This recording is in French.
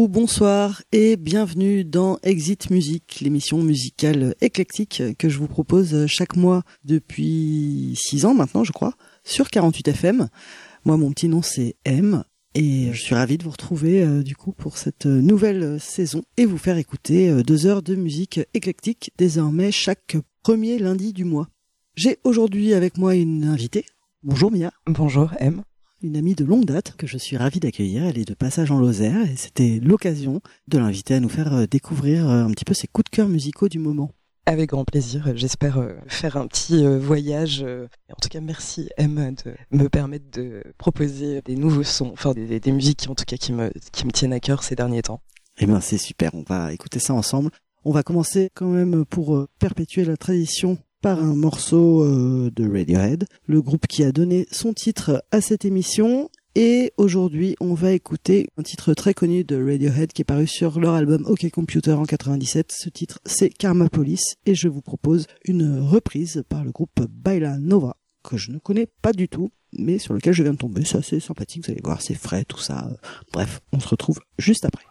Bonsoir et bienvenue dans Exit Music, l'émission musicale éclectique que je vous propose chaque mois depuis 6 ans maintenant, je crois, sur 48 FM. Moi, mon petit nom, c'est M et je suis ravi de vous retrouver du coup pour cette nouvelle saison et vous faire écouter 2 heures de musique éclectique désormais chaque premier lundi du mois. J'ai aujourd'hui avec moi une invitée. Bonjour Mia. Bonjour M. Une amie de longue date que je suis ravi d'accueillir. Elle est de passage en Lozère et c'était l'occasion de l'inviter à nous faire découvrir un petit peu ses coups de cœur musicaux du moment. Avec grand plaisir. J'espère faire un petit voyage. En tout cas, merci M de me permettre de proposer des nouveaux sons, enfin des musiques en tout cas qui me tiennent à cœur ces derniers temps. Eh bien, c'est super. On va écouter ça ensemble. On va commencer quand même pour perpétuer la tradition par un morceau de Radiohead, le groupe qui a donné son titre à cette émission. Et aujourd'hui, on va écouter un titre très connu de Radiohead qui est paru sur leur album OK Computer en 97. Ce titre, c'est Karma Police et je vous propose une reprise par le groupe Baila Nova que je ne connais pas du tout, mais sur lequel je viens de tomber. C'est assez sympathique, vous allez voir, c'est frais, tout ça. Bref, on se retrouve juste après.